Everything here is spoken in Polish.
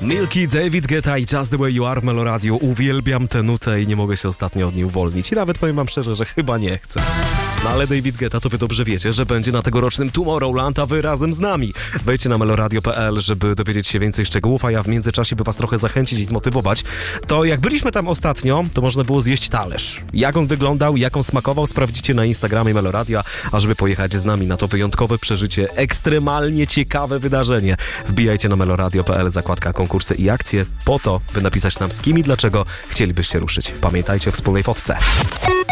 Milky, David Guetta i Just The Way You Are w Meloradiu. Uwielbiam tę nutę i nie mogę się ostatnio od niej uwolnić. I nawet powiem wam szczerze, że chyba nie chcę. No ale David Guetta, to wy dobrze wiecie, że będzie na tegorocznym Tomorrowland, a wy razem z nami. Wejdźcie na meloradio.pl, żeby dowiedzieć się więcej szczegółów, a ja w międzyczasie, by was trochę zachęcić i zmotywować, to jak byliśmy tam ostatnio, to można było zjeść talerz. Jak on wyglądał, jak on smakował, sprawdzicie na Instagramie Meloradia, a żeby pojechać z nami na to wyjątkowe przeżycie, ekstremalnie ciekawe wydarzenie, wbijajcie na meloradio.pl, zakładka konkursy i akcje, po to, by napisać nam z kim i dlaczego chcielibyście ruszyć. Pamiętajcie o wspólnej fotce.